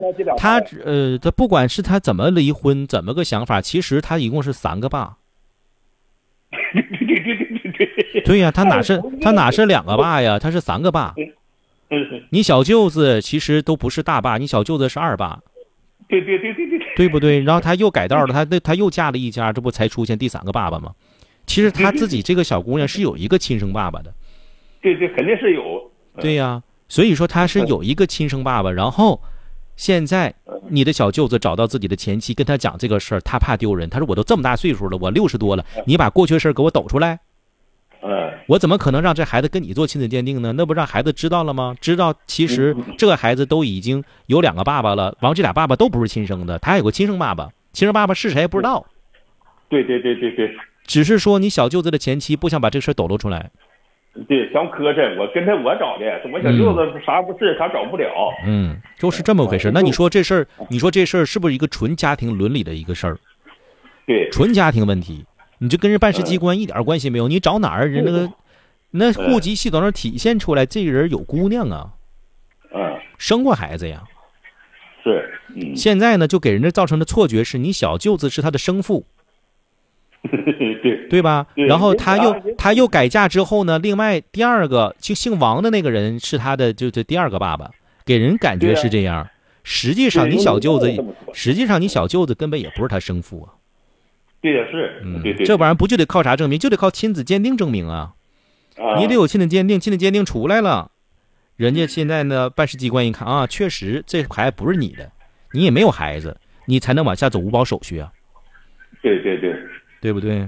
他不管是他怎么离婚，怎么个想法，其实他一共是3个爸。对呀，他哪是2个爸呀？他是3个爸。你小舅子其实都不是大爸，你小舅子是2爸。对不对？然后他又改道了，他又嫁了一家，这不才出现第3个爸爸吗？其实他自己这个小姑娘是有一个亲生爸爸的。 对，肯定是有。 对呀，所以说他是有一个亲生爸爸。然后现在你的小舅子找到自己的前妻，跟他讲这个事儿，他怕丢人。他说我都这么大岁数了，我60多了，你把过去的事儿给我抖出来。我怎么可能让这孩子跟你做亲子鉴定呢？那不让孩子知道了吗？知道其实这个孩子都已经有2个爸爸了，然后这俩爸爸都不是亲生的，他还有个亲生爸爸，亲生爸爸是谁不知道。 对， 只是说你小舅子的前妻不想把这个事儿抖露出来。 对，想磕碜我，跟我找的，我小舅子啥不是，啥找不了。 就是这么回事。那你说这事儿是不是一个纯家庭伦理的一个事儿？ 对， 纯家庭问题。你就跟人办事机关一点关系没有，你找哪儿人那户籍系统上体现出来这个人有姑娘啊，生过孩子呀。 是， 现在呢就给人家造成的错觉是你小舅子是他的生父。对吧？然后他又改嫁之后呢，另外第2个就姓王的那个人是他的就是第2个爸爸，给人感觉是这样。实际上你小舅子根本也不是他生父啊。 对呀，是，对， 这玩意儿不就得靠啥证明？就得靠亲子鉴定证明啊！你得有亲子鉴定出来了，人家现在呢办事机关一看啊，确实这孩子不是你的，你也没有孩子，你才能往下走五保手续啊。对不对？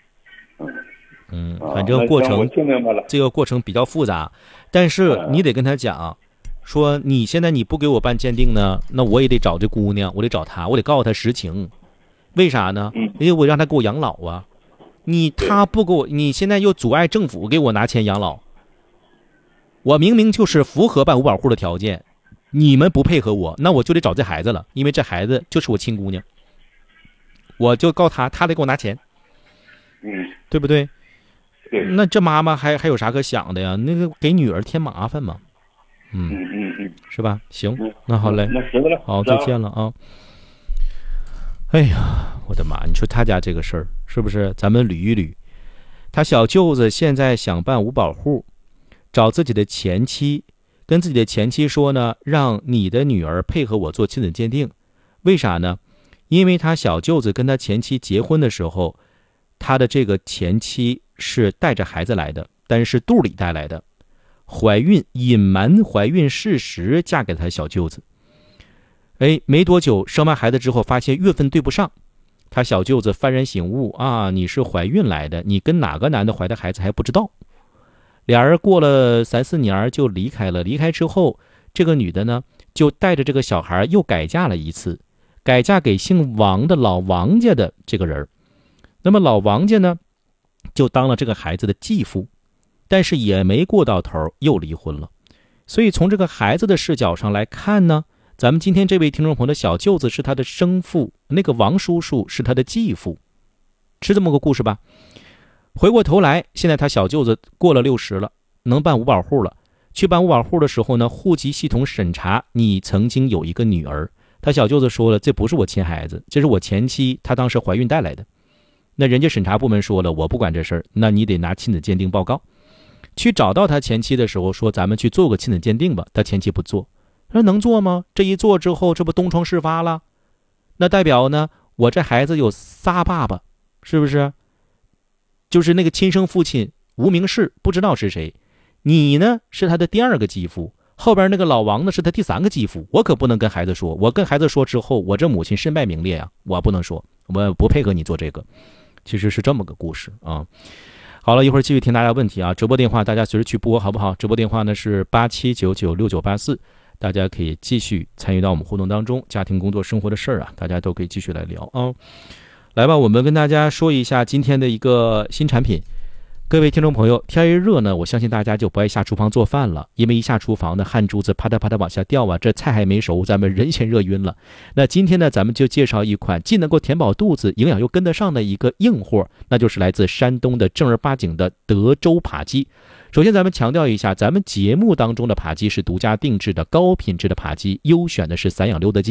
反正这个过程比较复杂，但是你得跟他讲，说你现在你不给我办鉴定呢，那我也得找这姑娘，我得找她，我得告诉她实情。为啥呢？因为我让他给我养老啊，他不给我，你现在又阻碍政府给我拿钱养老，我明明就是符合办5保户的条件，你们不配合我，那我就得找这孩子了，因为这孩子就是我亲姑娘，我就告他得给我拿钱，对不对？那这妈妈还有啥可想的呀？那个给女儿添麻烦嘛，是吧？行，那好嘞，好，再见了啊。哎呀，我的妈！你说他家这个事儿是不是？咱们捋一捋。他小舅子现在想办5保户，找自己的前妻，跟自己的前妻说呢，让你的女儿配合我做亲子鉴定。为啥呢？因为他小舅子跟他前妻结婚的时候，他的这个前妻是带着孩子来的，但是肚里带来的，怀孕，隐瞒怀孕事实，嫁给他小舅子。没多久生完孩子之后，发现月份对不上，他小舅子幡然醒悟啊，你是怀孕来的，你跟哪个男的怀的孩子还不知道。俩人过了3-4年就离开了。离开之后，这个女的呢就带着这个小孩又改嫁了一次，改嫁给姓王的老王家的这个人。那么老王家呢就当了这个孩子的继父，但是也没过到头又离婚了。所以从这个孩子的视角上来看呢，咱们今天这位听众朋友的小舅子是他的生父，那个王叔叔是他的继父，是这么个故事吧。回过头来，现在他小舅子过了60了，能办5保户了。去办5保户的时候呢，户籍系统审查你曾经有一个女儿，他小舅子说了，这不是我亲孩子，这是我前妻她当时怀孕带来的。那人家审查部门说了，我不管这事儿，那你得拿亲子鉴定报告。去找到他前妻的时候说，咱们去做个亲子鉴定吧，他前妻不做。那能做吗？这一做之后，这不东窗事发了？那代表呢，我这孩子有仨爸爸，是不是？就是那个亲生父亲无名氏，不知道是谁。你呢是他的第2个继父，后边那个老王呢是他第3个继父。我可不能跟孩子说，我跟孩子说之后，我这母亲身败名裂啊，我不能说，我不配合你做这个。其实是这么个故事啊。好了，一会儿继续听大家问题啊，直播电话大家随时去拨，好不好？直播电话呢是87996984。大家可以继续参与到我们互动当中，家庭工作生活的事儿啊，大家都可以继续来聊啊。来吧，我们跟大家说一下今天的一个新产品。各位听众朋友，天一热呢，我相信大家就不爱下厨房做饭了，因为一下厨房呢，汗珠子啪嗒啪嗒往下掉啊，这菜还没熟，咱们人先热晕了。那今天呢，咱们就介绍一款既能够填饱肚子，营养又跟得上的一个硬货，那就是来自山东的正儿八经的德州扒鸡。 首先咱们强调一下，咱们节目当中的扒鸡是独家定制的高品质的扒鸡，优选的是散养溜的鸡。